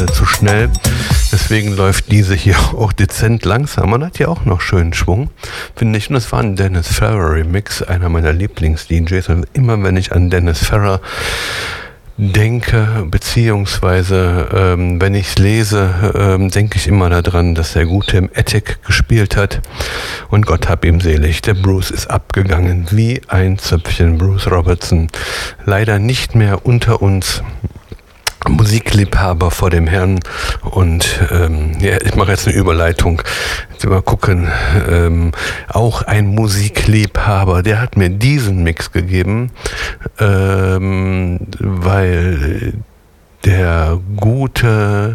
zu schnell. Deswegen läuft diese hier auch dezent langsam. Man hat ja auch noch schönen Schwung, finde ich. Und das war ein Dennis Ferrer Remix, einer meiner Lieblings-DJs. Und immer wenn ich an Dennis Ferrer denke, beziehungsweise wenn ich es lese, denke ich immer daran, dass der Gute im Attic gespielt hat. Und Gott hab ihm selig. Der Bruce ist abgegangen wie ein Zöpfchen. Bruce Robertson, leider nicht mehr unter uns. Musikliebhaber vor dem Herrn. Und ja, ich mache jetzt eine Überleitung. Mal gucken, auch ein Musikliebhaber, der hat mir diesen Mix gegeben, weil der Gute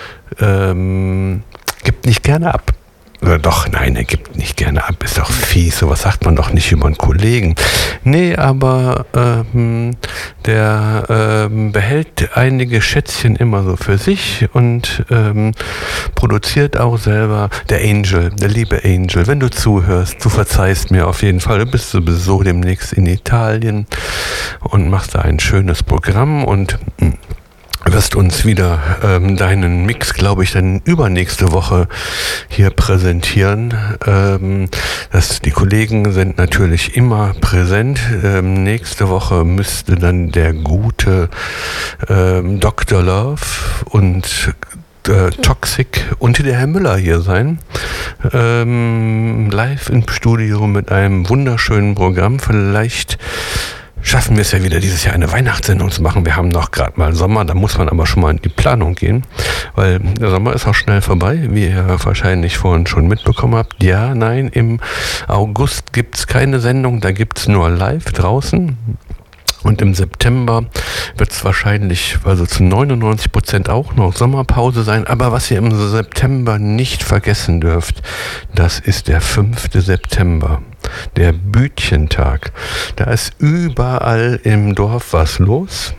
gibt nicht gerne ab. Oder doch, nein, er gibt nicht gerne ab, ist doch fies, sowas sagt man doch nicht über einen Kollegen. Nee, aber der behält einige Schätzchen immer so für sich und produziert auch selber. Der Angel, der liebe Angel, wenn du zuhörst, du verzeihst mir auf jeden Fall, du bist sowieso demnächst in Italien und machst da ein schönes Programm und wirst uns wieder deinen Mix, glaube ich, dann übernächste Woche hier präsentieren. Die Kollegen sind natürlich immer präsent. Nächste Woche müsste dann der gute Dr. Love und Toxic und der Herr Müller hier sein. Live im Studio mit einem wunderschönen Programm. Vielleicht schaffen wir es ja wieder dieses Jahr eine Weihnachtssendung zu machen. Wir haben noch gerade mal Sommer, da muss man aber schon mal in die Planung gehen, weil der Sommer ist auch schnell vorbei, wie ihr wahrscheinlich vorhin schon mitbekommen habt. Ja, nein, im August gibt es keine Sendung, da gibt es nur live draußen. Und im September wird es wahrscheinlich, also zu 99% auch noch Sommerpause sein. Aber was ihr im September nicht vergessen dürft, das ist der 5. September, der Bütchentag. Da ist überall im Dorf was los.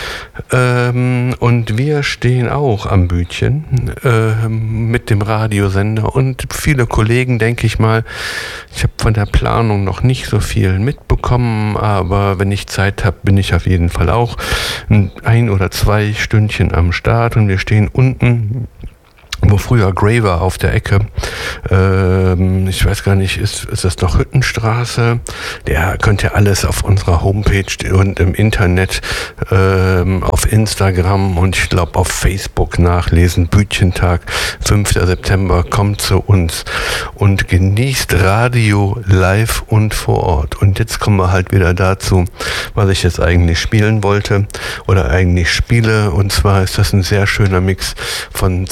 Und wir stehen auch am Bütchen mit dem Radiosender und viele Kollegen, denke ich mal. Ich habe von der Planung noch nicht so viel mitbekommen, aber wenn ich Zeit habe, bin ich auf jeden Fall auch 1 oder 2 Stündchen am Start und wir stehen unten, wo früher Grey war, auf der Ecke. Ich weiß gar nicht, ist das noch Hüttenstraße? Der könnt ihr alles auf unserer Homepage und im Internet, auf Instagram und ich glaube auf Facebook nachlesen. Bütchentag, 5. September, kommt zu uns und genießt Radio live und vor Ort. Und jetzt kommen wir halt wieder dazu, was ich jetzt eigentlich spielen wollte oder eigentlich spiele. Und zwar ist das ein sehr schöner Mix von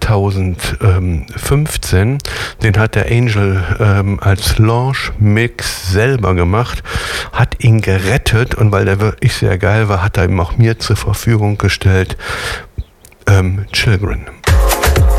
2015, den hat der Angel als Launch-Mix selber gemacht, hat ihn gerettet und weil der wirklich sehr geil war, hat er ihm auch mir zur Verfügung gestellt. Children.